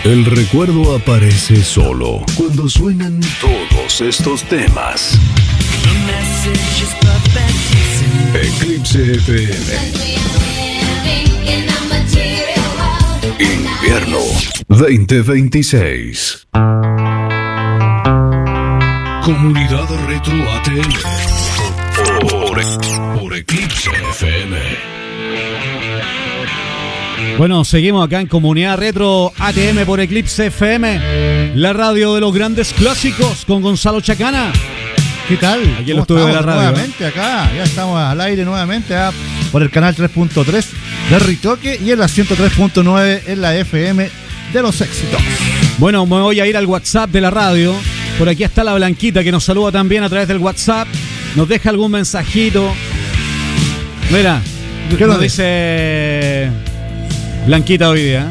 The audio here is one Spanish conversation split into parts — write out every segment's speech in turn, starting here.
El recuerdo aparece solo cuando suenan todos estos temas. Eclipse FM. Invierno 2026. Comunidad Retro ATM. Por Eclipse FM. Bueno, seguimos acá en Comunidad Retro ATM por Eclipse FM, la radio de los grandes clásicos con Gonzalo Chacana. ¿Qué tal? Aquí en el estudio de la radio. Nuevamente acá, ya estamos al aire nuevamente por el canal 3.3 de Ritoque y en la 103.9 en la FM de los éxitos. Bueno, me voy a ir al WhatsApp de la radio. Por aquí está la Blanquita que nos saluda también a través del WhatsApp. Nos deja algún mensajito. Mira, ¿qué nos dice Blanquita hoy día?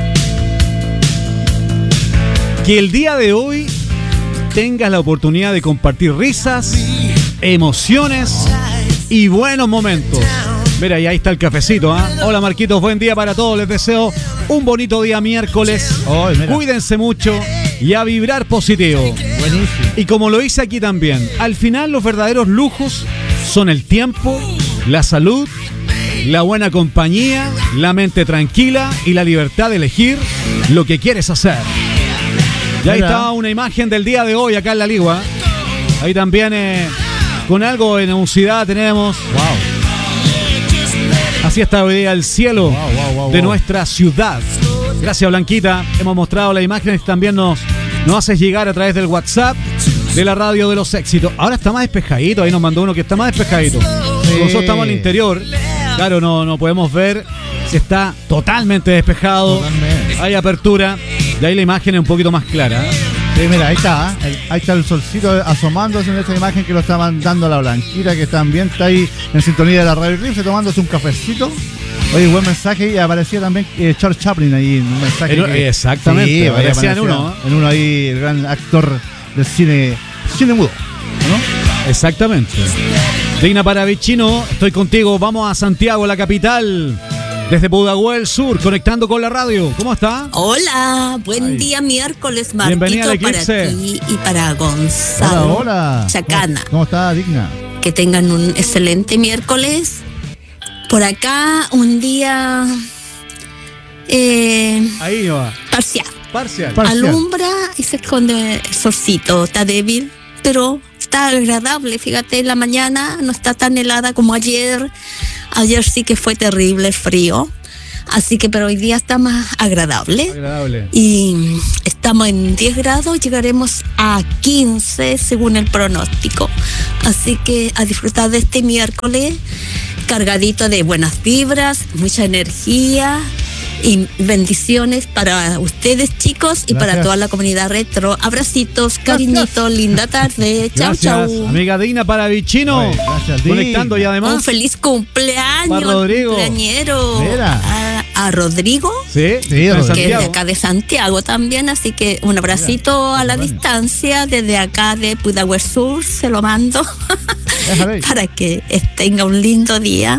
Que el día de hoy tengas la oportunidad de compartir risas, emociones y buenos momentos. Mira, y ahí está el cafecito, ¿eh? Hola Marquitos, buen día para todos. Les deseo un bonito día miércoles. Cuídense mucho y a vibrar positivo. Buenísimo. Y como lo hice aquí también, al final los verdaderos lujos son el tiempo, la salud, la buena compañía, la mente tranquila y la libertad de elegir lo que quieres hacer. Y ahí está una imagen del día de hoy acá en La Ligua. Ahí también con algo de nebulosidad tenemos. Wow. Así está hoy día el cielo de nuestra ciudad. Gracias Blanquita, hemos mostrado las imágenes, también nos haces llegar a través del WhatsApp de la radio de los éxitos. Ahora está más despejadito, ahí nos mandó uno que está más despejadito. Sí. Nosotros estamos al interior, claro, no podemos ver si está totalmente despejado. Totalmente. Hay apertura, y ahí la imagen es un poquito más clara. Sí, mira, ahí está el solcito asomándose en esta imagen que lo está mandando la Blanquita, que también está ahí en sintonía de la radio Eclipse tomándose un cafecito. Oye, buen mensaje, y aparecía también Charles Chaplin ahí en un mensaje. Exactamente, sí, aparecía en uno. En uno ahí, el gran actor del cine mudo, ¿no? Exactamente. Digna Paravicino, estoy contigo, vamos a Santiago, la capital. Desde Pudahuel Sur, conectando con la radio. ¿Cómo está? Hola, buen día miércoles, Marquito. Bienvenida al Eclipse. Para ti y para Gonzalo. Hola. Chacana. ¿Cómo está, Digna? Que tengan un excelente miércoles. Por acá, un día ahí va. Parcial. Alumbra y se esconde el solcito. Está débil, pero está agradable. Fíjate, la mañana no está tan helada como ayer. Ayer sí que fue terrible el frío. Así que, pero hoy día está más agradable. Y estamos en 10 grados, llegaremos a 15 según el pronóstico. Así que a disfrutar de este miércoles cargadito de buenas vibras, mucha energía y bendiciones para ustedes, chicos, y para toda la comunidad retro. Abracitos, cariñitos, linda tarde. Chau, chau. Amiga Digna Paravicino, conectando y además un feliz cumpleaños para Rodrigo. Cumpleañero a Rodrigo, que es de acá de Santiago también, así que un abracito a la distancia desde acá de Pudahuel Sur, se lo mando para que tenga un lindo día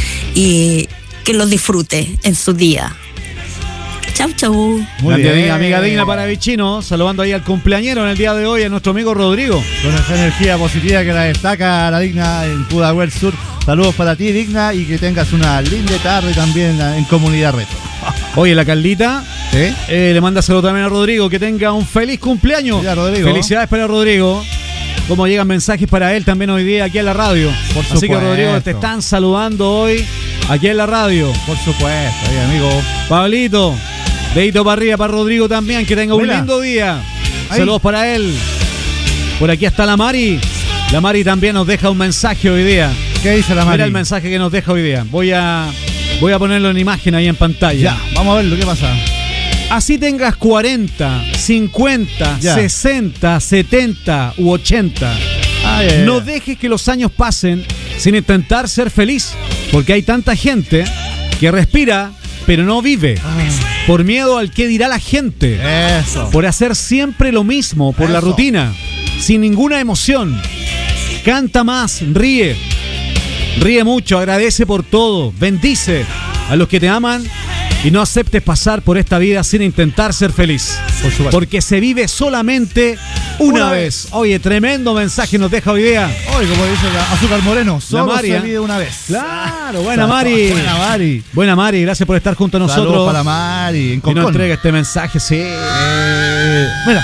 y que lo disfrute en su día. Chau, chau. Muy bien, amiga Digna Paravicino, saludando ahí al cumpleañero en el día de hoy, a nuestro amigo Rodrigo. Con esa energía positiva que la destaca la Digna en Pudahuel Sur. Saludos para ti, Digna, y que tengas una linda tarde también en Comunidad Retro. Oye, la Carlita le manda saludos también a Rodrigo, que tenga un feliz cumpleaños. Felicidades para Rodrigo. Como llegan mensajes para él también hoy día aquí en la radio. Por supuesto. Así que Rodrigo, te están saludando hoy aquí en la radio. Por supuesto, amigo. Pablito, dedito para arriba para Rodrigo también, que tenga un lindo día. Saludos para él. Por aquí está la Mari. La Mari también nos deja un mensaje hoy día. ¿Qué dice la Mari? Mira el mensaje que nos deja hoy día. Voy a ponerlo en imagen ahí en pantalla. Ya, vamos a ver lo que pasa. Así tengas 40, 50, 60, 70 u 80. No dejes que los años pasen sin intentar ser feliz, porque hay tanta gente que respira pero no vive por miedo al que dirá la gente. Eso. Por hacer siempre lo mismo, por la rutina, sin ninguna emoción. Canta más, ríe mucho, agradece por todo, bendice a los que te aman y no aceptes pasar por esta vida sin intentar ser feliz. Porque se vive solamente una vez. Oye, tremendo mensaje nos deja hoy día. Oye, como dice la Azúcar Moreno, solo Mari, se vive una vez. Claro, buena Mari. Buena Mari. Buena Mari, gracias por estar junto a nosotros. Saludos para Mari. Y nos entrega este mensaje, sí. Mira.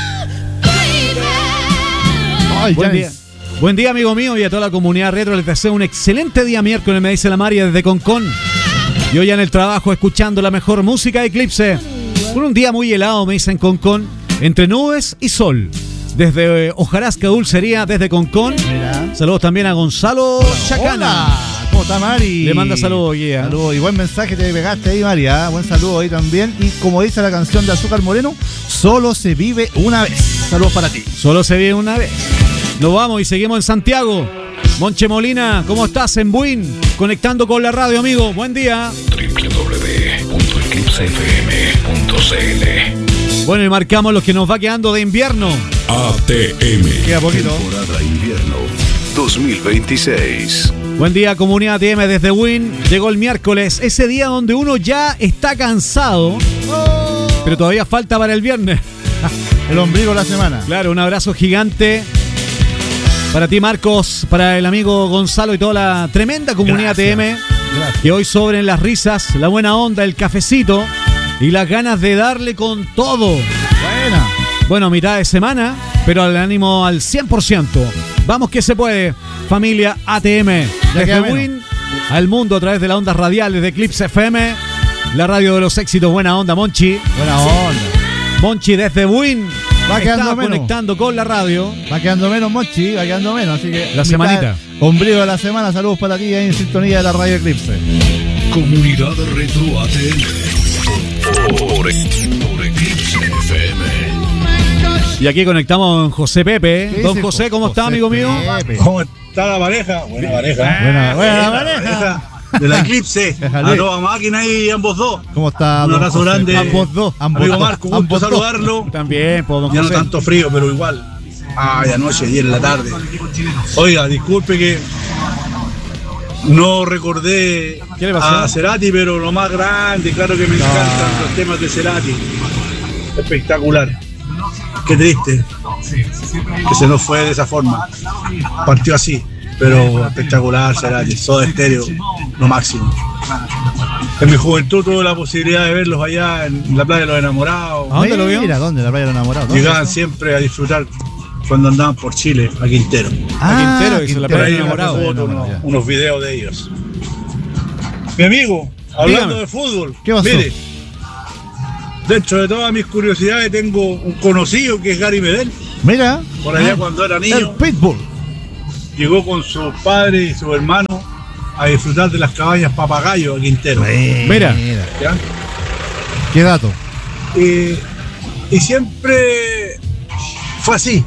Ay, Buen día. Buen día, amigo mío, y a toda la comunidad retro. Les deseo un excelente día miércoles, me dice la Mari desde Concón. Y hoy en el trabajo escuchando la mejor música de Eclipse. Con un día muy helado, me dicen Concón, entre nubes y sol. Desde Hojarasca Dulcería, desde Concón. Mira. Saludos también a Gonzalo Chacana. Hola. ¿Cómo está Mari? Le manda saludos, guía. Saludos y buen mensaje te pegaste ahí, Mari. Buen saludo ahí también. Y como dice la canción de Azúcar Moreno, solo se vive una vez. Saludos para ti. Solo se vive una vez. Nos vamos y seguimos en Santiago. Monche Molina, ¿cómo estás en Buin? Conectando con la radio, amigo. Buen día. www.eclipsefm.cl. Bueno, y marcamos los que nos va quedando de invierno. ATM. Queda poquito. Temporada invierno 2026. Buen día, comunidad ATM desde Win. Llegó el miércoles, ese día donde uno ya está cansado, pero todavía falta para el viernes. El ombligo de la semana. Claro, un abrazo gigante para ti, Marcos, para el amigo Gonzalo y toda la tremenda comunidad ATM. Gracias. Que hoy sobren las risas, la buena onda, el cafecito y las ganas de darle con todo. Buena. Bueno, mitad de semana, pero el ánimo al 100%. Vamos que se puede, familia ATM. Desde Win al mundo a través de las ondas radiales de Eclipse FM, la radio de los éxitos. Buena onda, Monchi. Buena onda. Monchi desde Win. Va quedando está menos. conectando con la radio. Va quedando menos, Mochi, va quedando menos. Así que La semanita. Ombligo de la semana, saludos para ti ahí en sintonía de la radio Eclipse. Comunidad Retro ATM. Por Eclipse FM. Y aquí conectamos con José Pepe. ¿Qué Don dice José, ¿cómo está, amigo mío? Pepe. ¿Cómo está la pareja? Buena pareja. Buena pareja. De la Eclipse. Déjale. A toda máquina y ambos dos. ¿Cómo está? Un don abrazo José? grande. Ambos dos. Amigo Marco, un gusto saludarlo. También, pues, don Ya no José. tanto frío, pero igual. Ay, anoche, ayer en la tarde. Oiga, disculpe que no recordé ¿Qué le pasó? a Cerati, pero lo más grande, claro que me encantan los temas de Cerati. Espectacular. Qué triste que se nos fue de esa forma. Partió así, pero espectacular Cerati, Soda Stereo, lo máximo. En mi juventud tuve la posibilidad de verlos allá en la playa de los enamorados. ¿A dónde lo vio? Mira, ¿dónde? La playa de los enamorados. Llegaban siempre a disfrutar cuando andaban por Chile, a Quintero. Quintero, dice la Por playa ahí de unas enamorado. fotos, Enamorado, ya. unos videos de ellos. Mi amigo, hablando Dígame. de fútbol, ¿Qué pasó? mire, dentro de todas mis curiosidades tengo un conocido que es Gary Medel. Mira. Por allá cuando era El niño, Pitbull. llegó con su padre y su hermano a disfrutar de las cabañas Papagayo a Quintero. Mira. ¿Ya? Qué dato. Y siempre fue así,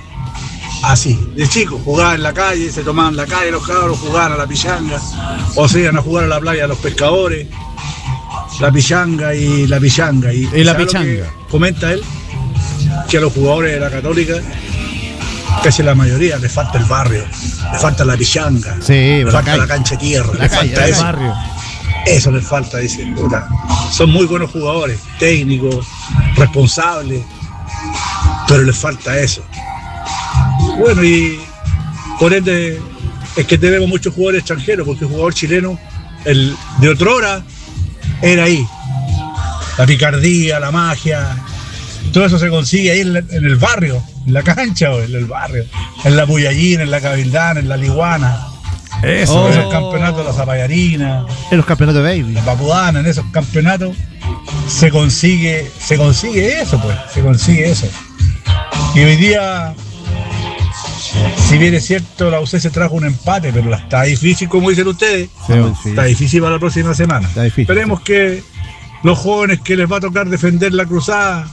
de chicos, jugaban en la calle, se tomaban en la calle los cabros, jugaban a la pichanga, o se iban a jugar a la playa los pescadores, la pichanga. Y la ¿sabe lo que pichanga. comenta él? Que a los jugadores de la Católica, casi la mayoría, les falta el barrio, les falta la pichanga, Sí, les la falta calle. la cancha de tierra, La les calle, falta el eso. barrio. Eso les falta, dice. Puta. Son muy buenos jugadores, técnicos, responsables, pero les falta eso. Bueno, y por ende es que tenemos muchos jugadores extranjeros, porque el jugador chileno, el de otrora, era ahí. La picardía, la magia, todo eso se consigue ahí en el barrio, en la cancha, o en el barrio, en la Puyallina, en la Cabildana, en la Liguana. Eso. Esos campeonatos de la Zapallarina, En los campeonatos de Baby. la Papudana, en esos campeonatos se consigue eso, pues, se consigue eso. Y hoy día, si bien es cierto, la UC se trajo un empate, pero está difícil, como dicen ustedes, Sí. está difícil para la próxima semana. Está difícil. Esperemos que los jóvenes que les va a tocar defender la cruzada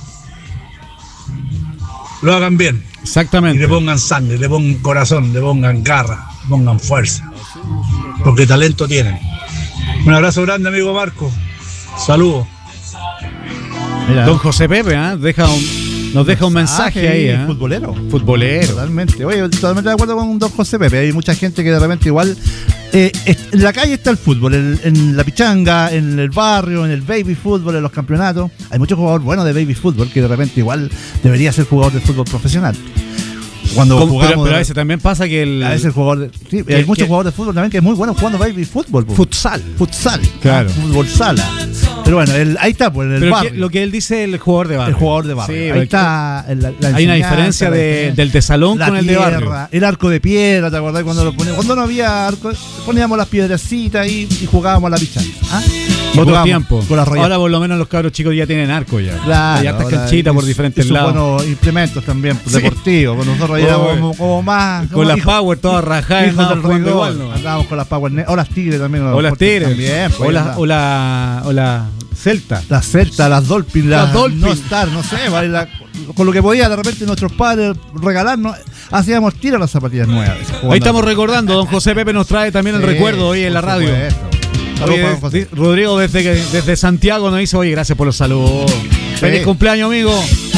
lo hagan bien. Y Exactamente. le pongan sangre, le pongan corazón, le pongan garra, le pongan fuerza. Porque talento tienen. Un abrazo grande, amigo Marco. Saludos. Mira. Don José Pepe, nos deja un mensaje ahí. Futbolero. Futbolero. Totalmente. Oye, totalmente de acuerdo con don José Pepe. Hay mucha gente que de repente igual En la calle está el fútbol, en la pichanga, en el barrio, en el baby fútbol, en los campeonatos. Hay muchos jugadores buenos de baby fútbol que de repente igual debería ser jugador de fútbol profesional. Cuando jugamos, pero a veces también pasa que a veces el jugador hay muchos jugadores de fútbol también que es muy bueno jugando baby fútbol. Futsal, claro. Fútbol sala. Pero bueno, ahí está, pues, en el barrio. Lo que él dice, el jugador de barrio. El jugador de barrio. Sí, ahí está hay una diferencia del de salón con el de barrio. El arco de piedra, ¿te acordás? Cuando lo poníamos? Cuando no había arco, poníamos las piedrecitas y jugábamos a la pichanga. Otro tiempo. Ahora por lo menos los cabros chicos ya tienen arco ya. Claro. Hay hartas canchitas por diferentes lados. Buenos implementos también deportivos. Con nosotros ya como más. Con las Power todas rajadas. Andábamos con las Power. O las Tigres también. O las Tigres. También, pues, o la Celta. La Celta, las Dolphins, las No Star, no sé. Con lo que podía de repente nuestros padres regalarnos, hacíamos tirar las zapatillas nuevas. Ahí estamos recordando. Don José Pepe nos trae también el recuerdo hoy en la radio. Oye, Rodrigo desde Santiago nos dice, oye, gracias por los saludos. Feliz cumpleaños, amigo.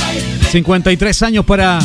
53 años para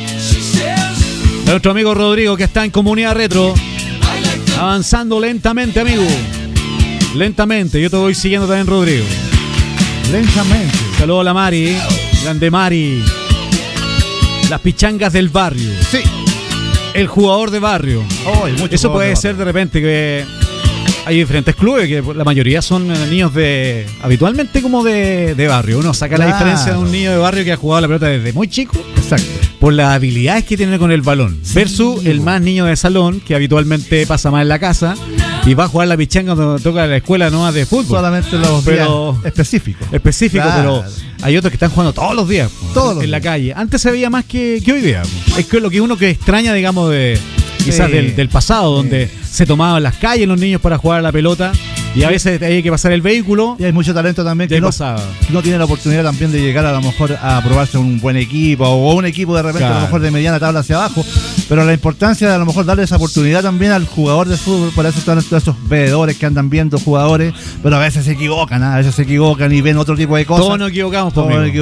nuestro amigo Rodrigo, que está en Comunidad Retro. Avanzando lentamente, amigo. Lentamente. Yo te voy siguiendo también, Rodrigo. Lentamente. Saludos a la Mari. Grande Mari. Las pichangas del barrio. Sí. El jugador de barrio. Eso puede ser de repente que hay diferentes clubes que la mayoría son niños habitualmente como de barrio. Uno saca la diferencia de un niño de barrio que ha jugado la pelota desde muy chico. Exacto. Por las habilidades que tiene con el balón. Versus el más niño de salón que habitualmente pasa más en la casa y va a jugar la pichanga cuando toca la escuela no de fútbol. Solamente los días específicos. Claro. Pero hay otros que están jugando todos los días en la calle. Antes se veía más que hoy día. Es que lo que uno que extraña, digamos, quizás del pasado, donde se tomaban las calles los niños para jugar a la pelota y a veces hay que pasar el vehículo. Y hay mucho talento también que no tiene la oportunidad también de llegar a lo mejor a probarse un buen equipo o un equipo de repente a lo mejor de mediana tabla hacia abajo. Pero la importancia de a lo mejor darle esa oportunidad también al jugador de fútbol. Para eso están todos esos veedores que andan viendo jugadores, pero a veces se equivocan y ven otro tipo de cosas. Todos nos equivocamos,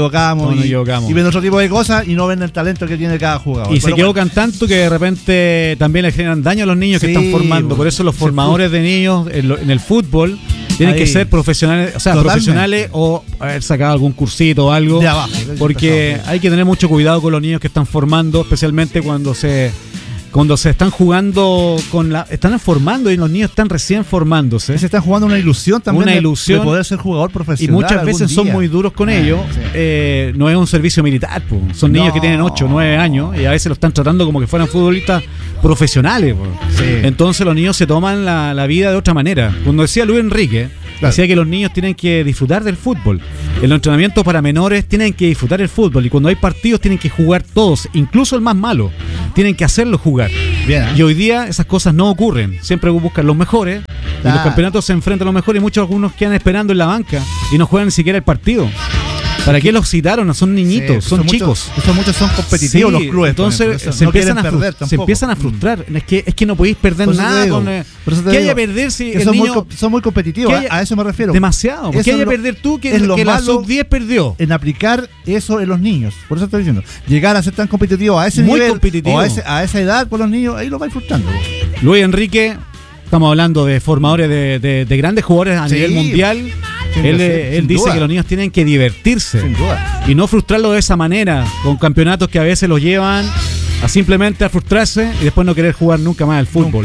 y ven otro tipo de cosas y no ven el talento que tiene cada jugador. Y se equivocan tanto que de repente también le generan daño a los niños que están formando. Por eso los formadores de niños en el fútbol tienen que ser profesionales, profesionales o haber sacado algún cursito o algo. De abajo. Porque hay que tener mucho cuidado con los niños que están formando, especialmente cuando se están jugando están formando y los niños están recién formándose. Y se están jugando una ilusión también de poder ser jugador profesional. Y muchas veces son muy duros con ellos. Sí. No es un servicio militar, son niños que tienen 8 o 9 años y a veces lo están tratando como que fueran futbolistas profesionales. Sí. Entonces los niños se toman la vida de otra manera. Cuando decía Luis Enrique, decía que los niños tienen que disfrutar del fútbol. En los entrenamientos para menores tienen que disfrutar el fútbol y cuando hay partidos tienen que jugar todos, incluso el más malo. Tienen que hacerlo jugar. Bien. Y hoy día esas cosas no ocurren. Siempre buscan los mejores. Y los campeonatos se enfrentan a los mejores y algunos quedan esperando en la banca y no juegan ni siquiera el partido. ¿Para qué los citaron? Son niñitos, son chicos. Muchos son competitivos los clubes. Entonces se empiezan a frustrar. Es que no podéis perder nada. ¿Qué hay a perder si el niño... Son muy competitivos, a eso me refiero. Demasiado. ¿Qué hay a perder tú que la sub-10 perdió? En aplicar eso en los niños. Por eso estoy diciendo. Llegar a ser tan competitivo a ese nivel, competitivo. O a esa edad con los niños, ahí lo vais frustrando. Luis Enrique, estamos hablando de formadores de grandes jugadores a nivel mundial. Él dice que los niños tienen que divertirse y no frustrarlo de esa manera, con campeonatos que a veces los llevan a simplemente a frustrarse y después no querer jugar nunca más al fútbol.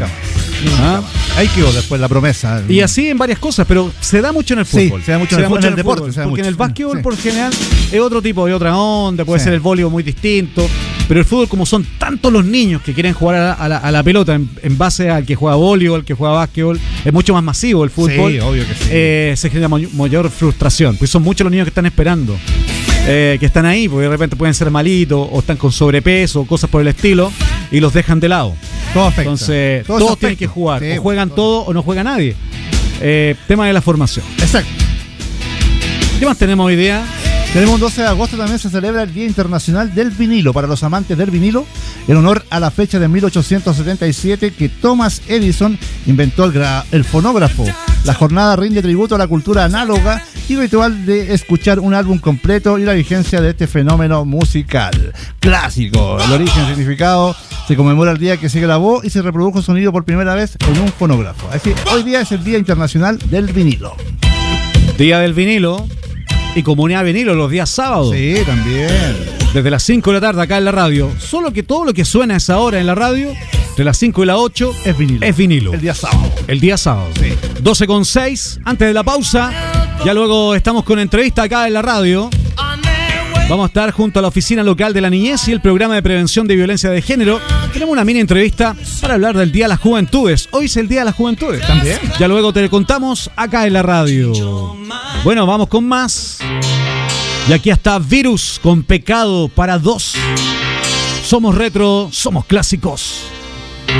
Ahí quedó después la promesa. Y así en varias cosas, pero se da mucho en el fútbol. Se da mucho en el deporte. Porque en el básquetbol por general es otro tipo, de otra onda, puede ser el voleibol muy distinto. Pero el fútbol, como son tantos los niños que quieren jugar a la pelota en base al que juega voleibol, al que juega básquetbol, es mucho más masivo el fútbol. Sí, obvio que sí. Se genera mayor frustración, pues son muchos los niños que están esperando, que están ahí, porque de repente pueden ser malitos o están con sobrepeso o cosas por el estilo y los dejan de lado. Todo afecta. Entonces, todos tienen que jugar. O juegan todos o no juega nadie. Tema de la formación. Exacto. ¿Qué más tenemos hoy día? Tenemos un 12 de agosto, también se celebra el Día Internacional del Vinilo. Para los amantes del vinilo, en honor a la fecha de 1877 que Thomas Edison inventó el fonógrafo. La jornada rinde tributo a la cultura análoga y ritual de escuchar un álbum completo y la vigencia de este fenómeno musical. Clásico. El origen, el significado, se conmemora el día que se grabó y se reprodujo sonido por primera vez en un fonógrafo. Así, hoy día es el Día Internacional del Vinilo. Día del vinilo y comunidad vinilo los días sábados. Sí, también. Desde las 5 de la tarde acá en la radio. Solo que todo lo que suena a esa hora en la radio, de las 5 y las 8, es vinilo. Es vinilo. El día sábado. El día sábado. Sí. 12:06, antes de la pausa. Ya luego estamos con entrevista acá en la radio. Vamos a estar junto a la Oficina Local de la Niñez y el Programa de Prevención de Violencia de Género. Tenemos una mini entrevista para hablar del Día de las Juventudes. Hoy es el Día de las Juventudes. También. Ya luego te contamos acá en la radio. Bueno, vamos con más. Y aquí está Virus con Pecado para Dos. Somos retro, somos clásicos.